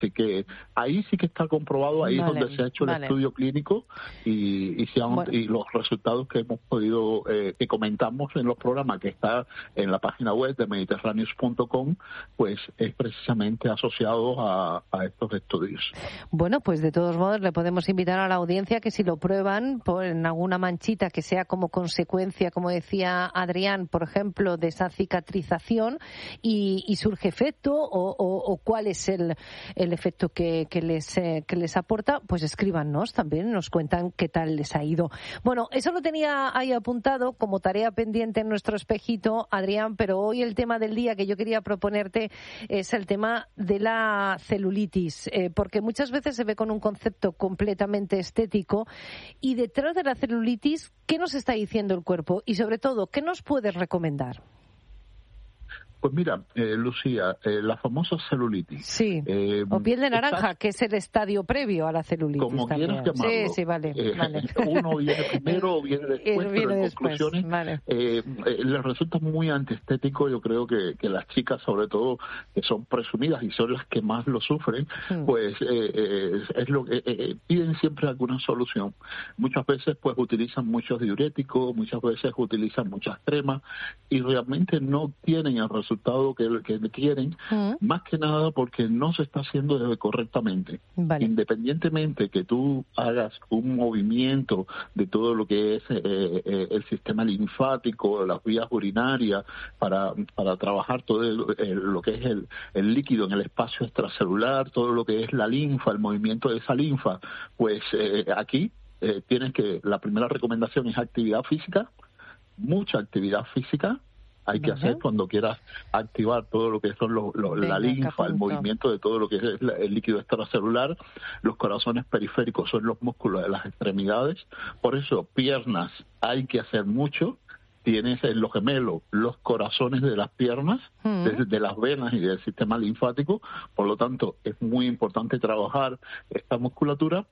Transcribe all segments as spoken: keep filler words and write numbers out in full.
Así que ahí sí que está comprobado, ahí vale, es donde se ha hecho vale. el estudio clínico y, y, se han, bueno. y los resultados que hemos podido, eh, que comentamos en los programas, que está en la página web de mediterráneos punto com, pues es precisamente asociado a, a estos estudios. Bueno, pues de todos modos le podemos invitar a la audiencia que si lo prueban por en alguna manchita que sea como consecuencia, como decía Adrián, por ejemplo, de esa cicatrización y, y surge efecto o, o, o cuál es el, el efecto que, que les eh, que les aporta, pues escríbanos también, nos cuentan qué tal les ha ido. Bueno, eso lo tenía ahí apuntado como tarea pendiente en nuestro espejito, Adrián, pero hoy el tema del día que yo quería proponerte es el tema de la celulitis, eh, porque muchas veces se ve con un concepto completamente estético y detrás de la celulitis, ¿qué nos está diciendo el cuerpo? Y sobre todo, ¿qué nos puedes recomendar? Pues mira, eh, Lucía, eh, la famosa celulitis. Sí, eh, o piel de naranja, estás, que es el estadio previo a la celulitis. como también. quieras llamarlo. Sí, sí, vale. Eh, vale. Uno viene primero o viene después, viene pero en después, conclusiones vale. eh, eh, les resulta muy antiestético. Yo creo que, que las chicas, sobre todo, que son presumidas y son las que más lo sufren, hmm. pues eh, eh, es lo que eh, eh, piden siempre alguna solución. Muchas veces pues utilizan muchos diuréticos, muchas veces utilizan muchas cremas y realmente no tienen el resultado que, que quieren, uh-huh. más que nada porque no se está haciendo correctamente. Vale. Independientemente que tú hagas un movimiento de todo lo que es eh, eh, el sistema linfático, las vías urinarias, para, para trabajar todo el, el, lo que es el, el líquido en el espacio extracelular, todo lo que es la linfa, el movimiento de esa linfa, pues eh, aquí eh, tienes que, la primera recomendación es actividad física, mucha actividad física, hay que hacer cuando quieras activar todo lo que son los, los, Venga, la linfa, el movimiento de todo lo que es el líquido extracelular. Los corazones periféricos son los músculos de las extremidades, por eso piernas hay que hacer mucho. Tienes en los gemelos los corazones de las piernas, uh-huh. desde de las venas y del sistema linfático, por lo tanto es muy importante trabajar esta musculatura.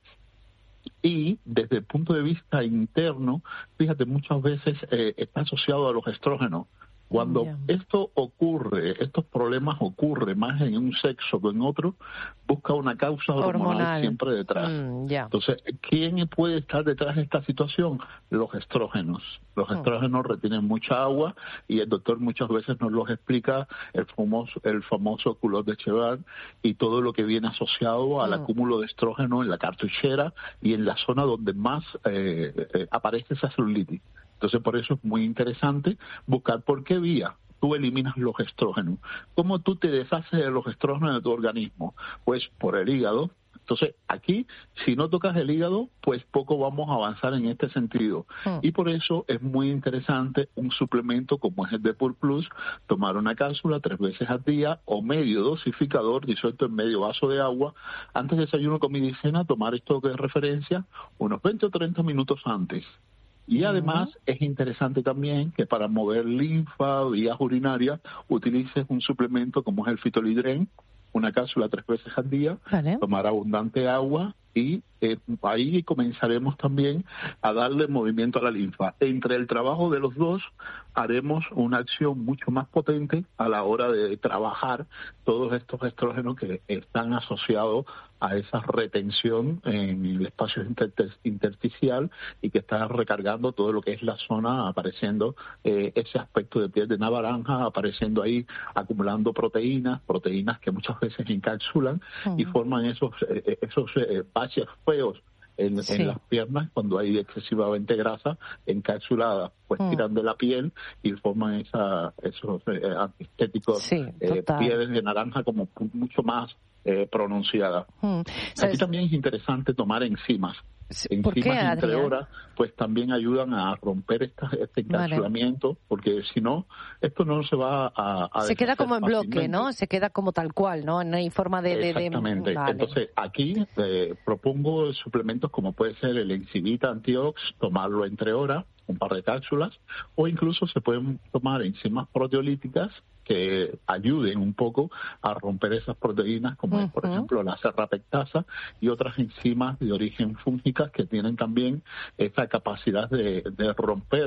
Y desde el punto de vista interno, fíjate, muchas veces eh, está asociado a los estrógenos. Cuando yeah. esto ocurre, estos problemas ocurren más en un sexo que en otro, busca una causa hormonal, hormonal. siempre detrás. Mm, yeah. Entonces, ¿quién puede estar detrás de esta situación? Los estrógenos. Los mm. estrógenos retienen mucha agua y el doctor muchas veces nos los explica, el famoso, el famoso culot de Cheval y todo lo que viene asociado al mm. acúmulo de estrógeno en la cartuchera y en la zona donde más eh, eh, aparece esa celulitis. Entonces, por eso es muy interesante buscar por qué vía tú eliminas los estrógenos. ¿Cómo tú te deshaces de los estrógenos de tu organismo? Pues por el hígado. Entonces, aquí, si no tocas el hígado, pues poco vamos a avanzar en este sentido. Mm. Y por eso es muy interesante un suplemento como es el Depur Plus, tomar una cápsula tres veces al día o medio dosificador disuelto en medio vaso de agua. Antes de desayuno con medicina, tomar esto que es referencia unos veinte o treinta minutos antes. Y además uh-huh. es interesante también que para mover linfa, vías urinarias, utilices un suplemento como es el fitolidren, una cápsula tres veces al día, vale. tomar abundante agua y eh, ahí comenzaremos también a darle movimiento a la linfa. Entre el trabajo de los dos haremos una acción mucho más potente a la hora de trabajar todos estos estrógenos que están asociados a esa retención en el espacio inter- intersticial y que está recargando todo lo que es la zona, apareciendo eh, ese aspecto de piel de naranja, apareciendo ahí, acumulando proteínas, proteínas que muchas veces encapsulan uh-huh. y forman esos, eh, esos eh, baches feos en, sí. en las piernas cuando hay excesivamente grasa encapsulada, pues mm. tiran de la piel y forman esa, esos eh, antiestéticos sí, eh, pieles de naranja como mucho más eh, pronunciadas. Mm. Aquí también es interesante tomar enzimas. ¿Por qué, Enzimas entre Adrián? horas, pues también ayudan a romper esta, este encapsulamiento, vale. porque si no, esto no se va a, a Se queda como en fácilmente. bloque, ¿no? Se queda como tal cual, ¿no? No hay forma de... de Exactamente. De... Vale. Entonces, aquí eh, propongo suplementos como puede ser el Enzimita Antiox, tomarlo entre horas, un par de cápsulas, o incluso se pueden tomar enzimas proteolíticas que ayuden un poco a romper esas proteínas, como uh-huh. es, por ejemplo, la serrapectasa y otras enzimas de origen fúngicas que tienen también esa capacidad de, de romper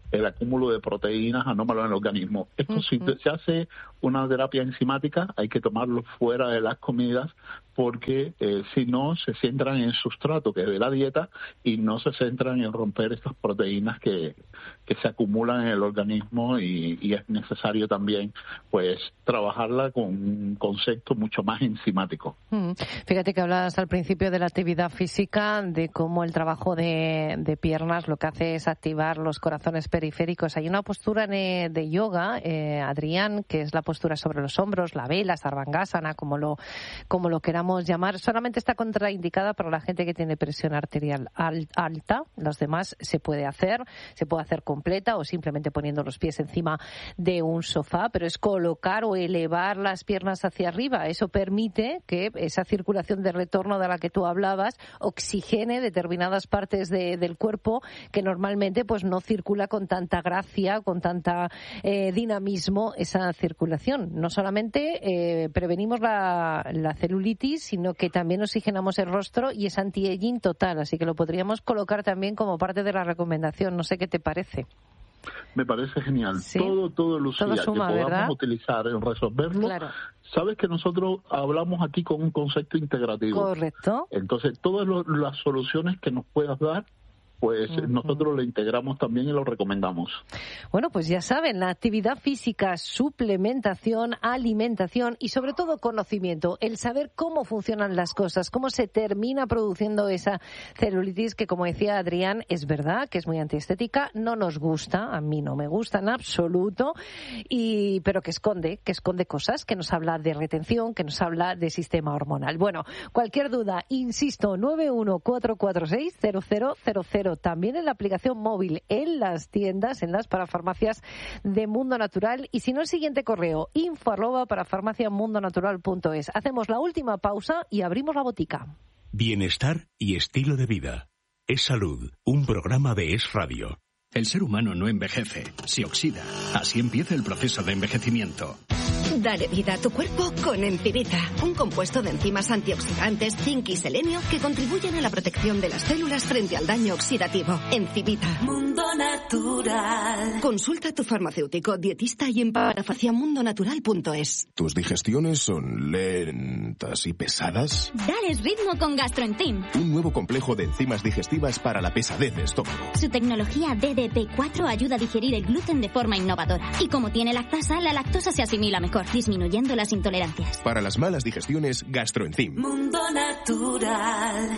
el acúmulo de proteínas anómalas en el organismo. Esto uh-huh. si se hace una terapia enzimática, hay que tomarlo fuera de las comidas, porque eh, si no se centran en el sustrato, que es de la dieta, y no se centran en romper estas proteínas que, que se acumulan en el organismo, y, y es necesario también pues trabajarla con un concepto mucho más enzimático. Mm. Fíjate que hablabas al principio de la actividad física, de cómo el trabajo de, de piernas lo que hace es activar los corazones periféricos. Hay una postura de, de yoga, eh, Adrián, que es la postura sobre los hombros, la vela, sarvangasana, como lo, como lo queramos llamar. Solamente está contraindicada para la gente que tiene presión arterial al, alta. Los demás se puede hacer, se puede hacer completa o simplemente poniendo los pies encima de un sofá, pero es colocar o elevar las piernas hacia arriba. Eso permite que esa circulación de retorno de la que tú hablabas oxigene determinadas partes de, del cuerpo que normalmente pues no circula con tanta gracia, con tanta eh, dinamismo esa circulación. No solamente eh, prevenimos la, la celulitis, sino que también oxigenamos el rostro y es anti-aging total, así que lo podríamos colocar también como parte de la recomendación. No sé qué te parece. Me parece genial. ¿Sí? Todo, todo, Lucía, todo suma, que podamos ¿verdad? Utilizar en resolverlo. Claro. Sabes que nosotros hablamos aquí con un concepto integrativo. Correcto. Entonces, todas lo, las soluciones que nos puedas dar, pues uh-huh. nosotros lo integramos también y lo recomendamos. Bueno, pues ya saben, la actividad física, suplementación, alimentación y sobre todo conocimiento, el saber cómo funcionan las cosas, cómo se termina produciendo esa celulitis que, como decía Adrián, es verdad que es muy antiestética, no nos gusta, a mí no me gusta en absoluto, y pero que esconde, que esconde cosas, que nos habla de retención, que nos habla de sistema hormonal. Bueno, cualquier duda, insisto, nueve uno cuatro cuatro seis cero cero cero cero. También en la aplicación móvil, en las tiendas, en las parafarmacias de Mundo Natural. Y si no, el siguiente correo, info arroba parafarmaciamundonatural punto es. Hacemos la última pausa y abrimos la botica. Bienestar y estilo de vida. Es Salud, un programa de Es Radio. El ser humano no envejece, se oxida. Así empieza el proceso de envejecimiento. Dale vida a tu cuerpo con Encivita, un compuesto de enzimas antioxidantes, zinc y selenio que contribuyen a la protección de las células frente al daño oxidativo. Encivita. Mundo Natural. Consulta a tu farmacéutico, dietista y en parafarmaciamundonatural punto es. ¿Tus digestiones son lentas y pesadas? Dales ritmo con GastroEnzyme. Un nuevo complejo de enzimas digestivas para la pesadez de estómago. Su tecnología D D P cuatro ayuda a digerir el gluten de forma innovadora. Y como tiene lactasa, la lactosa se asimila mejor, disminuyendo las intolerancias. Para las malas digestiones, GastroEnzyme. Mundo Natural.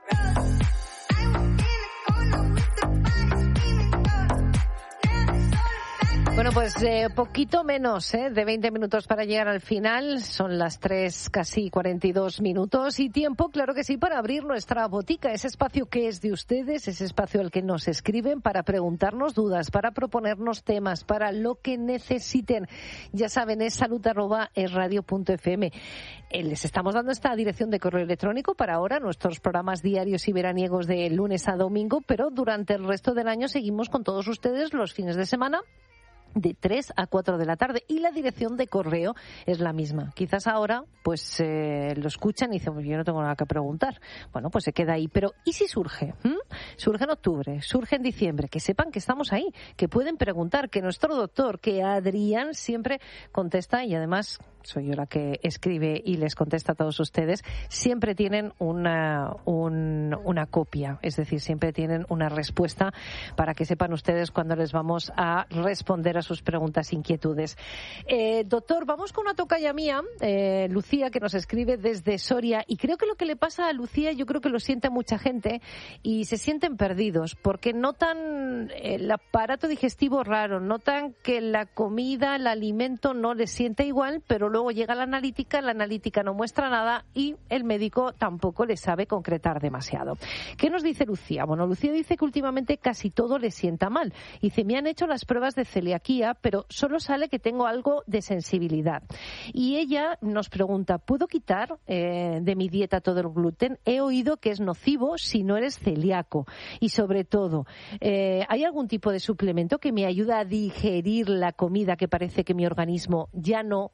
Bueno, pues eh, poquito menos eh, de veinte minutos para llegar al final. Son las tres, casi cuarenta y dos minutos. Y tiempo, claro que sí, para abrir nuestra botica. Ese espacio que es de ustedes, ese espacio al que nos escriben para preguntarnos dudas, para proponernos temas, para lo que necesiten. Ya saben, es salud arroba es radio punto f m. Eh, les estamos dando esta dirección de correo electrónico para ahora, nuestros programas diarios y veraniegos de lunes a domingo, pero durante el resto del año seguimos con todos ustedes los fines de semana, de tres a cuatro de la tarde, y la dirección de correo es la misma. Quizás ahora pues eh, lo escuchan y dicen, pues yo no tengo nada que preguntar. Bueno, pues se queda ahí. Pero ¿y si surge? ¿Mm? Surge en octubre, surge en diciembre. Que sepan que estamos ahí, que pueden preguntar, que nuestro doctor, que Adrián siempre contesta, y además soy yo la que escribe y les contesta a todos ustedes, siempre tienen una, un, una copia, es decir, siempre tienen una respuesta para que sepan ustedes cuando les vamos a responder a sus preguntas, inquietudes. Eh, doctor, vamos con una tocaya mía, eh, Lucía, que nos escribe desde Soria, y creo que lo que le pasa a Lucía, yo creo que lo siente mucha gente, y se sienten perdidos, porque notan el aparato digestivo raro, notan que la comida, el alimento no les siente igual, pero luego llega la analítica, la analítica no muestra nada y el médico tampoco le sabe concretar demasiado. ¿Qué nos dice Lucía? Bueno, Lucía dice que últimamente casi todo le sienta mal. Dice, me han hecho las pruebas de celiaquía, pero solo sale que tengo algo de sensibilidad. Y ella nos pregunta, ¿puedo quitar eh, de mi dieta todo el gluten? He oído que es nocivo si no eres celíaco. Y sobre todo, eh, ¿hay algún tipo de suplemento que me ayuda a digerir la comida que parece que mi organismo ya no digiere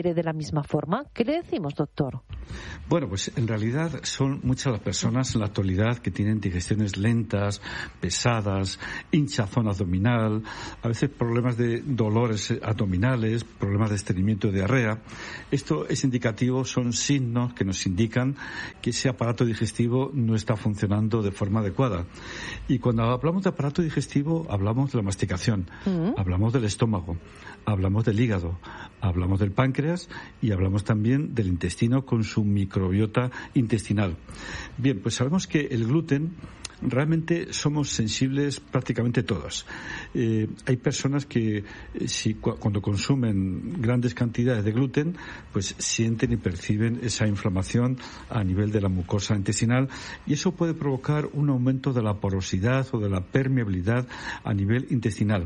digiere de la misma forma? ¿Qué le decimos, doctor? Bueno, pues en realidad son muchas las personas en la actualidad que tienen digestiones lentas, pesadas, hinchazón abdominal, a veces problemas de dolores abdominales, problemas de estreñimiento y diarrea. Esto es indicativo, son signos que nos indican que ese aparato digestivo no está funcionando de forma adecuada. Y cuando hablamos de aparato digestivo, hablamos de la masticación, uh-huh. hablamos del estómago, hablamos del hígado, hablamos del páncreas y hablamos también del intestino con su microbiota intestinal. Bien, pues sabemos que el gluten realmente somos sensibles prácticamente todos. Eh, hay personas que eh, si cu- cuando consumen grandes cantidades de gluten, pues sienten y perciben esa inflamación a nivel de la mucosa intestinal y eso puede provocar un aumento de la porosidad o de la permeabilidad a nivel intestinal.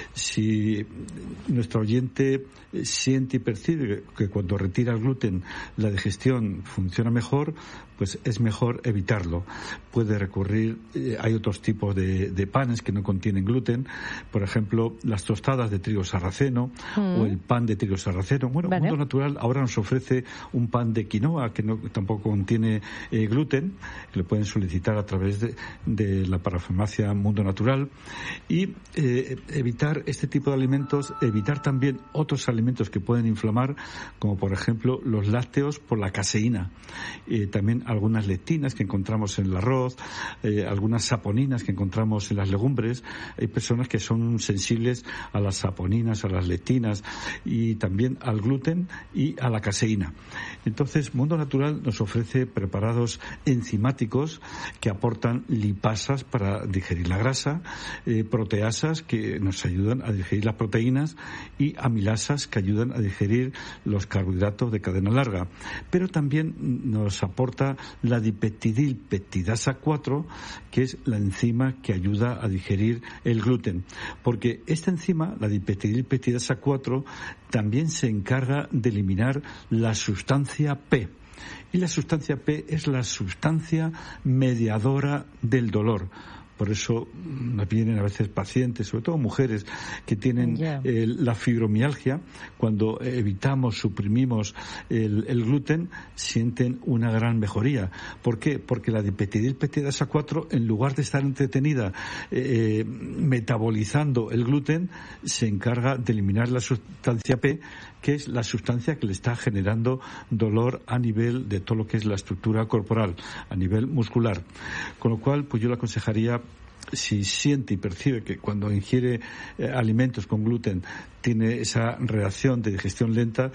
Si nuestro oyente eh, siente y percibe que cuando retira el gluten la digestión funciona mejor, pues es mejor evitarlo. Puede recurrir, eh, hay otros tipos de, de panes que no contienen gluten, por ejemplo, las tostadas de trigo sarraceno mm. o el pan de trigo sarraceno. Bueno, vale. Mundo Natural ahora nos ofrece un pan de quinoa que no, tampoco contiene eh, gluten, que lo pueden solicitar a través de, de la parafarmacia Mundo Natural. Y eh, evitar este tipo de alimentos, evitar también otros alimentos que pueden inflamar, como por ejemplo los lácteos por la caseína. Eh, también algunas lectinas que encontramos en el arroz, eh, algunas saponinas que encontramos en las legumbres. Hay personas que son sensibles a las saponinas, a las lectinas y también al gluten y a la caseína. Entonces, Mundo Natural nos ofrece preparados enzimáticos que aportan lipasas para digerir la grasa, eh, proteasas que nos ayudan a digerir las proteínas y amilasas que ayudan a digerir los carbohidratos de cadena larga. Pero también nos aporta la dipeptidilpeptidasa cuatro, que es la enzima que ayuda a digerir el gluten. Porque esta enzima, la dipeptidilpeptidasa cuatro, también se encarga de eliminar la sustancia P. Y la sustancia P es la sustancia mediadora del dolor. Por eso nos vienen a veces pacientes, sobre todo mujeres, que tienen yeah. eh, la fibromialgia. Cuando evitamos, suprimimos el, el gluten, sienten una gran mejoría. ¿Por qué? Porque la dipeptidilpeptidasa cuatro, en lugar de estar entretenida eh, metabolizando el gluten, se encarga de eliminar la sustancia P, que es la sustancia que le está generando dolor a nivel de todo lo que es la estructura corporal, a nivel muscular. Con lo cual, pues yo le aconsejaría, si siente y percibe que cuando ingiere eh, alimentos con gluten tiene esa reacción de digestión lenta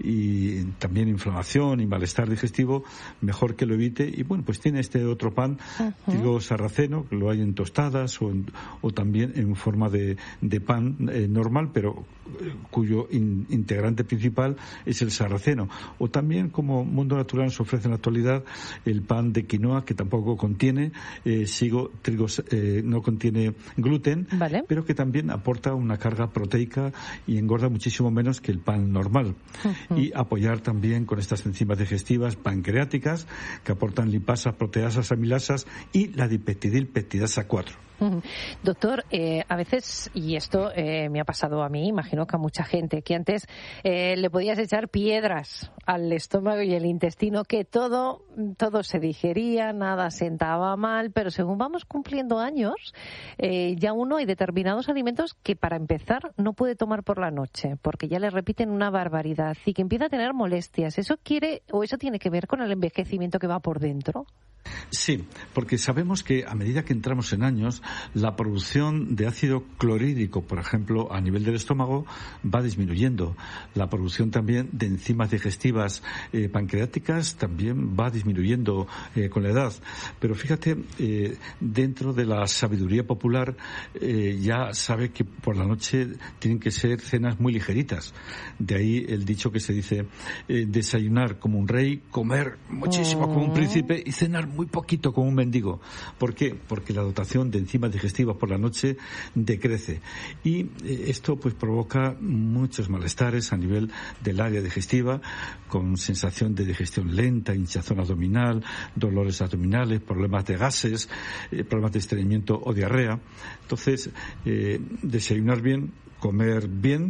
y también inflamación y malestar digestivo, mejor que lo evite. Y bueno, pues tiene este otro pan, uh-huh. digo sarraceno, que lo hay en tostadas o, en, o también en forma de, de pan eh, normal, pero eh, cuyo in, integrante principal es el sarraceno. O también, como Mundo Natural nos ofrece en la actualidad, el pan de quinoa, que tampoco contiene eh, sigo, trigo, eh, no contiene gluten, vale. pero que también aporta una carga proteica y engorda muchísimo menos que el pan normal. Uh-huh. Y apoyar también con estas enzimas digestivas pancreáticas que aportan lipasas, proteasas, amilasas y la dipeptidilpeptidasa cuatro. Doctor, eh, a veces, y esto eh, me ha pasado a mí, imagino que a mucha gente, que antes eh, le podías echar piedras al estómago y el intestino, que todo, todo se digería, nada sentaba mal, pero según vamos cumpliendo años, eh, ya uno hay determinados alimentos que para empezar no puede tomar por la noche, porque ya le repiten una barbaridad y que empieza a tener molestias. ¿Eso quiere o eso tiene que ver con el envejecimiento que va por dentro? Sí, porque sabemos que a medida que entramos en años, la producción de ácido clorhídrico, por ejemplo, a nivel del estómago, va disminuyendo. La producción también de enzimas digestivas eh, pancreáticas también va disminuyendo eh, con la edad. Pero fíjate, eh, dentro de la sabiduría popular eh, ya sabe que por la noche tienen que ser cenas muy ligeritas. De ahí el dicho que se dice, eh, desayunar como un rey, comer muchísimo como un príncipe y cenar muy poquito como un mendigo. ¿Por qué? Porque la dotación de enzimas digestivas por la noche decrece. Y eh, esto pues provoca muchos malestares a nivel del área digestiva, con sensación de digestión lenta, hinchazón abdominal, dolores abdominales, problemas de gases, eh, problemas de estreñimiento o diarrea. Entonces, eh, desayunar bien, comer bien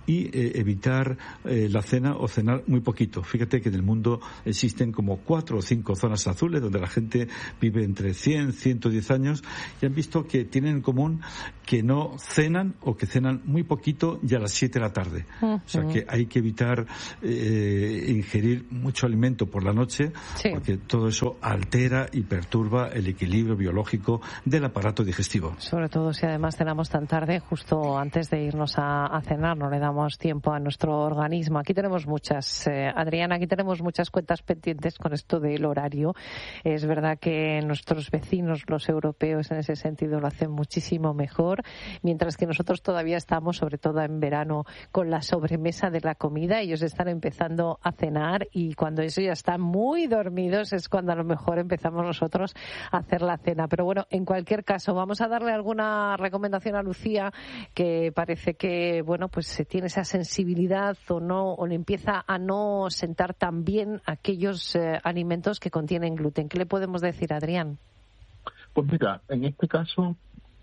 y eh, evitar eh, la cena o cenar muy poquito. Fíjate que en el mundo existen como cuatro o cinco zonas azules donde la gente vive entre cien, ciento diez años y han visto que tienen en común que no cenan o que cenan muy poquito y a las siete de la tarde. Uh-huh. O sea que hay que evitar eh, ingerir mucho alimento por la noche, sí, porque todo eso altera y perturba el equilibrio biológico del aparato digestivo. Sobre todo si además cenamos tan tarde, justo antes de irnos a, a cenar, no le damos tiempo a nuestro organismo. Aquí tenemos muchas, eh, Adriana, aquí tenemos muchas cuentas pendientes con esto del horario. Es verdad que nuestros vecinos, los europeos, en ese sentido lo hacen muchísimo mejor, mientras que nosotros todavía estamos, sobre todo en verano, con la sobremesa de la comida. Ellos están empezando a cenar y cuando eso ya están muy dormidos es cuando a lo mejor empezamos nosotros a hacer la cena. Pero bueno, en cualquier caso, vamos a darle alguna recomendación a Lucía, que parece que, bueno, pues se tiene esa sensibilidad o no, o le empieza a no sentar tan bien aquellos eh, alimentos que contienen gluten. ¿Qué le podemos decir, Adrián? Pues mira, en este caso,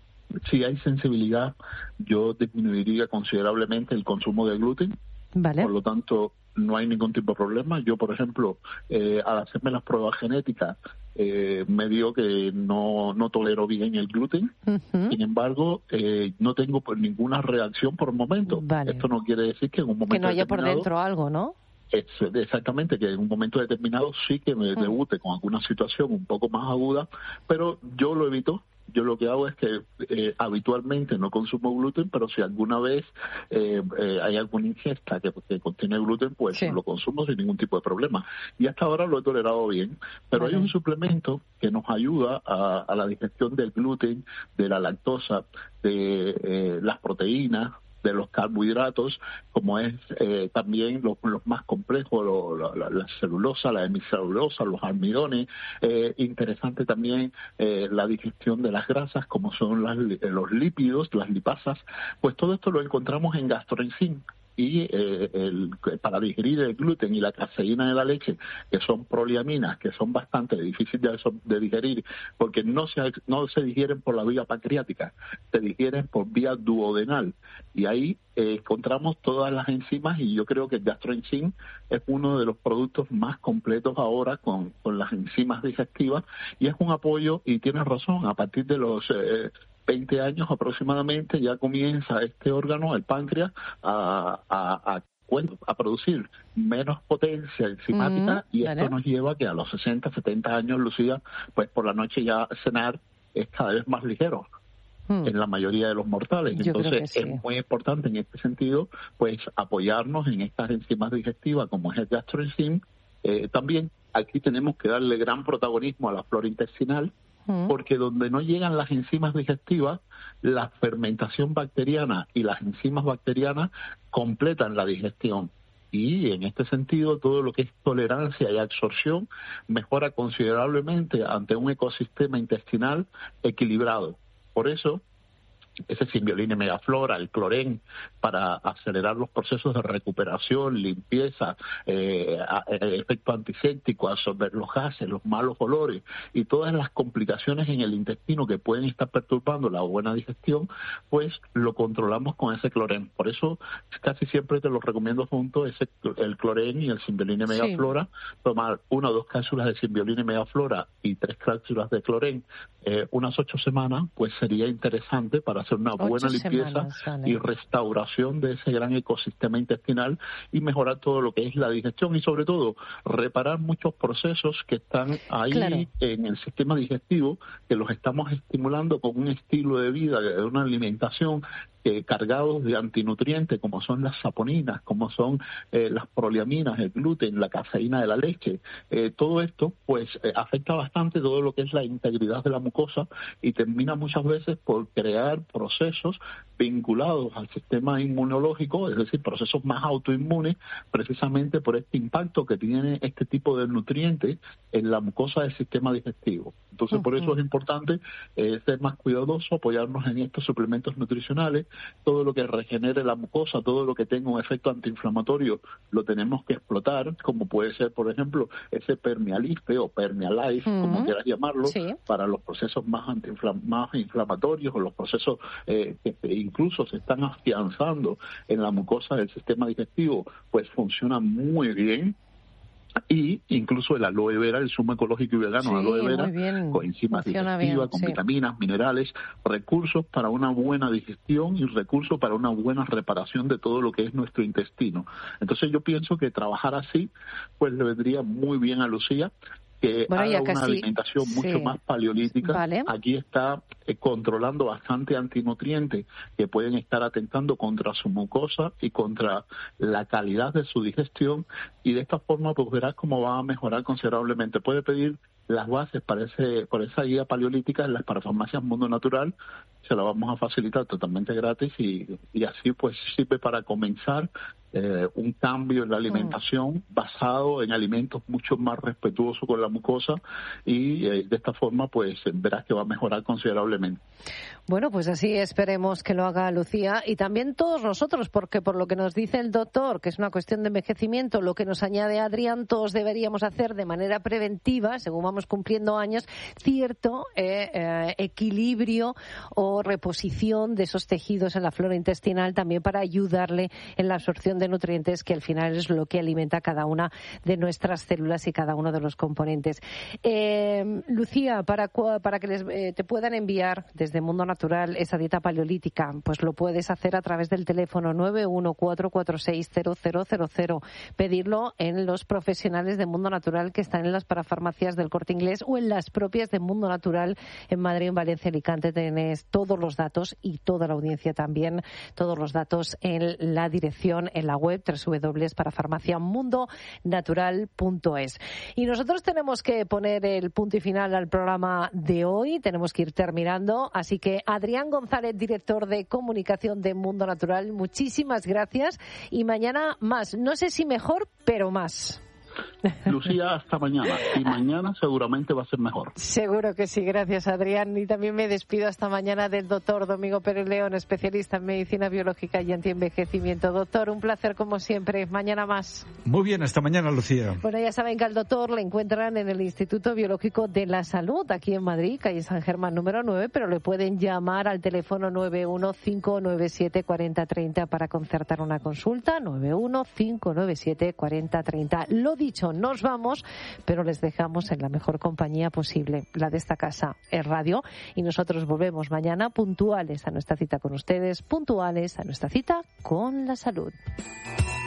si hay sensibilidad, yo disminuiría considerablemente el consumo de gluten. Vale. Por lo tanto, no hay ningún tipo de problema. Yo, por ejemplo, eh, al hacerme las pruebas genéticas, eh, me dio que no, no tolero bien el gluten. Uh-huh. Sin embargo, eh, no tengo pues, ninguna reacción por el momento. Vale. Esto no quiere decir que en un momento que no haya por dentro algo, ¿no? Es, exactamente, que en un momento determinado sí que me debute con alguna situación un poco más aguda, pero yo lo evito. Yo lo que hago es que eh, habitualmente no consumo gluten, pero si alguna vez eh, eh, hay alguna ingesta que, que contiene gluten, pues sí, lo consumo sin ningún tipo de problema. Y hasta ahora lo he tolerado bien. Pero vale, hay un suplemento que nos ayuda a, a la digestión del gluten, de la lactosa, de eh, las proteínas, de los carbohidratos, como es eh, también los, los más complejos, lo, lo, la, la celulosa, la hemicelulosa, los almidones. Eh, interesante también eh, la digestión de las grasas, como son las, los lípidos, las lipasas. Pues todo esto lo encontramos en Gastroenzyme. Y eh, el, para digerir el gluten y la caseína de la leche, que son proliaminas, que son bastante difíciles de, de digerir, porque no se, no se digieren por la vía pancreática, se digieren por vía duodenal. Y ahí eh, encontramos todas las enzimas, y yo creo que el Gastroenzyme es uno de los productos más completos ahora con, con las enzimas digestivas, y es un apoyo, y tienes razón, a partir de los... Eh, veinte años aproximadamente ya comienza este órgano, el páncreas, a, a, a, bueno, a producir menos potencia enzimática, mm, y esto ¿vale? nos lleva a que a los sesenta, setenta años, Lucía, pues por la noche ya cenar es cada vez más ligero mm. en la mayoría de los mortales. Yo Entonces sí. es muy importante en este sentido pues apoyarnos en estas enzimas digestivas como es el Gastroenzyme. Eh, también aquí tenemos que darle gran protagonismo a la flora intestinal, porque donde no llegan las enzimas digestivas, la fermentación bacteriana y las enzimas bacterianas completan la digestión. Y en este sentido, todo lo que es tolerancia y absorción mejora considerablemente ante un ecosistema intestinal equilibrado. Por eso, ese Symbiolina megaflora, el clorén, para acelerar los procesos de recuperación, limpieza, eh, efecto antiséptico, absorber los gases, los malos olores y todas las complicaciones en el intestino que pueden estar perturbando la buena digestión, pues lo controlamos con ese clorén. Por eso casi siempre te lo recomiendo juntos, ese, el clorén y el Symbiolina megaflora, sí. tomar una o dos cápsulas de Symbiolina megaflora y tres cápsulas de clorén eh, unas ocho semanas, pues sería interesante para hacer una buena limpieza semanas, vale. y restauración de ese gran ecosistema intestinal y mejorar todo lo que es la digestión y sobre todo reparar muchos procesos que están ahí claro. en el sistema digestivo, que los estamos estimulando con un estilo de vida, de una alimentación Eh, cargados de antinutrientes como son las saponinas, como son eh, las proliaminas, el gluten, la caseína de la leche. Eh, todo esto pues eh, afecta bastante todo lo que es la integridad de la mucosa y termina muchas veces por crear procesos vinculados al sistema inmunológico, es decir, procesos más autoinmunes, precisamente por este impacto que tiene este tipo de nutrientes en la mucosa del sistema digestivo. Entonces, uh-huh. por eso es importante eh, ser más cuidadoso, apoyarnos en estos suplementos nutricionales todo lo que regenere la mucosa, todo lo que tenga un efecto antiinflamatorio, lo tenemos que explotar, como puede ser, por ejemplo, ese Permialife o Permialife, uh-huh. como quieras llamarlo, sí. para los procesos más, antiinflam- más inflamatorios o los procesos eh, que incluso se están afianzando en la mucosa del sistema digestivo, pues funciona muy bien. Y incluso el aloe vera, el zumo ecológico y vegano sí, aloe vera, con enzimas digestivas, con sí. vitaminas, minerales, recursos para una buena digestión y recursos para una buena reparación de todo lo que es nuestro intestino. Entonces yo pienso que trabajar así, pues le vendría muy bien a Lucía, que bueno, haga una casi, alimentación sí. mucho más paleolítica. Vale. Aquí está eh, controlando bastante antinutrientes que pueden estar atentando contra su mucosa y contra la calidad de su digestión, y de esta forma pues verás cómo va a mejorar considerablemente. Puede pedir las bases para ese, por esa guía paleolítica en las parafarmacias Mundo Natural, se la vamos a facilitar totalmente gratis, y, y así pues sirve para comenzar Eh, un cambio en la alimentación mm. basado en alimentos mucho más respetuosos con la mucosa, y eh, de esta forma pues verás que va a mejorar considerablemente. Bueno, pues así esperemos que lo haga Lucía y también todos nosotros, porque por lo que nos dice el doctor, que es una cuestión de envejecimiento, lo que nos añade Adrián, todos deberíamos hacer de manera preventiva, según vamos cumpliendo años, cierto eh, eh, equilibrio o reposición de esos tejidos en la flora intestinal, también para ayudarle en la absorción de de nutrientes, que al final es lo que alimenta cada una de nuestras células y cada uno de los componentes. Eh, Lucía, para, para que les, eh, te puedan enviar desde Mundo Natural esa dieta paleolítica, pues lo puedes hacer a través del teléfono nueve uno cuatro cuatro seis cero cero cero cero, pedirlo en los profesionales de Mundo Natural que están en las parafarmacias del Corte Inglés o en las propias de Mundo Natural en Madrid, en Valencia, Alicante. Tenés todos los datos y toda la audiencia también, todos los datos en la dirección, en la web doble u doble u doble u punto parafarmacia mundo natural punto es. Y nosotros tenemos que poner el punto y final al programa de hoy, tenemos que ir terminando, así que Adrián González, director de comunicación de Mundo Natural, muchísimas gracias, y mañana más, no sé si mejor, pero más. Lucía, hasta mañana. Y mañana seguramente va a ser mejor. Seguro que sí, gracias Adrián. Y también me despido hasta mañana del doctor Domingo Pérez León, especialista en medicina biológica y antienvejecimiento. Doctor, un placer como siempre. Mañana más. Muy bien, hasta mañana, Lucía. Bueno, ya saben que al doctor le encuentran en el Instituto Biológico de la Salud, aquí en Madrid, calle San Germán número nueve, pero le pueden llamar al teléfono nueve uno cinco nueve siete cuatro cero tres cero para concertar una consulta, nueve uno cinco nueve siete cuatro cero tres cero. Lo dicho, nos vamos, pero les dejamos en la mejor compañía posible, la de esta casa, es Radio, y nosotros volvemos mañana puntuales a nuestra cita con ustedes, puntuales a nuestra cita con la salud.